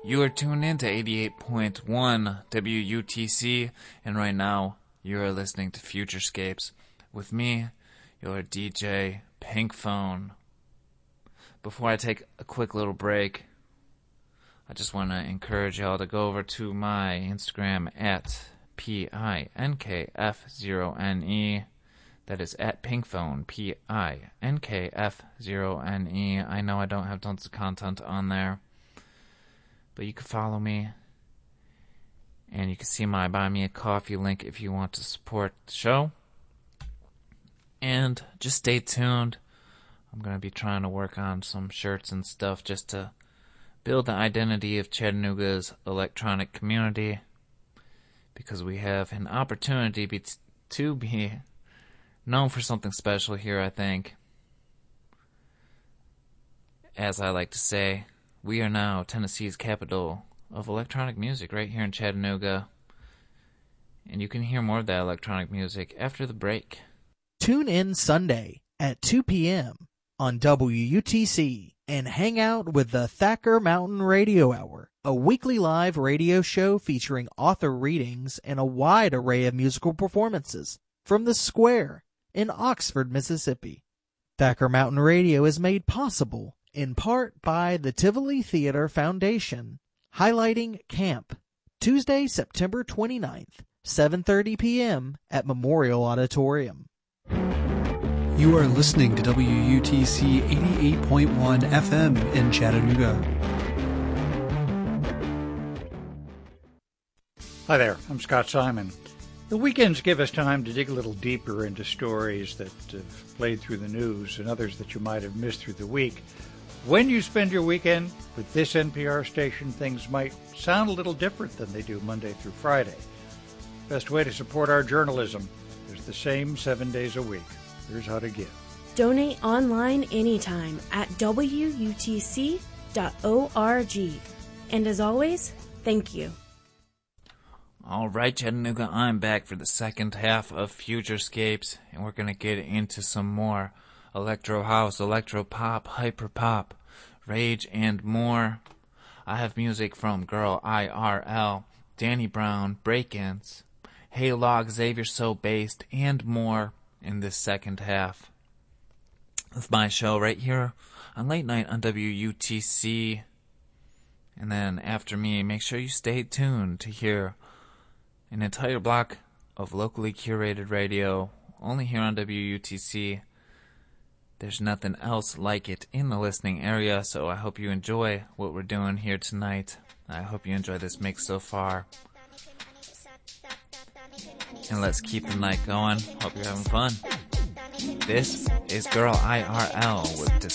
You are tuned in to 88.1 WUTC, and right now you are listening to Futurescapes with me, your DJ Pink Phone. Before I take a quick little break, I just want to encourage y'all to go over to my Instagram at PINKF0NE. That is at Pinkphone, PINKF0NE. I know I don't have tons of content on there, but you can follow me, and you can see my Buy Me a Coffee link if you want to support the show. And just stay tuned. I'm going to be trying to work on some shirts and stuff just to build the identity of Chattanooga's electronic community, because we have an opportunity to be known for something special here, I think. As I like to say, we are now Tennessee's capital of electronic music right here in Chattanooga. And you can hear more of that electronic music after the break. Tune in Sunday at 2 p.m. on WUTC and hang out with the Thacker Mountain Radio Hour, a weekly live radio show featuring author readings and a wide array of musical performances from the Square in Oxford, Mississippi. Thacker Mountain Radio is made possible in part by the Tivoli Theater Foundation, highlighting Camp, Tuesday, September 29th, 7:30 p.m. at Memorial Auditorium. You are listening to WUTC 88.1 FM in Chattanooga. Hi there, I'm Scott Simon. The weekends give us time to dig a little deeper into stories that have played through the news and others that you might have missed through the week. When you spend your weekend with this NPR station, things might sound a little different than they do Monday through Friday. Best way to support our journalism is the same 7 days a week. Here's how to give. Donate online anytime at WUTC.org. And as always, thank you. All right, Chattanooga, I'm back for the second half of Futurescapes, and we're going to get into some more electro house, electro pop, hyper pop, rage, and more. I have music from Girl IRL, Danny Brown, Break-Ins, Hey Log, Xavier So Based, and more in this second half of my show right here on Late Night on WUTC. And then after me, make sure you stay tuned to hear an entire block of locally curated radio only here on WUTC. There's nothing else like it in the listening area, so I hope you enjoy what we're doing here tonight. I hope you enjoy this mix so far. And let's keep the night going. Hope you're having fun. This is Girl IRL with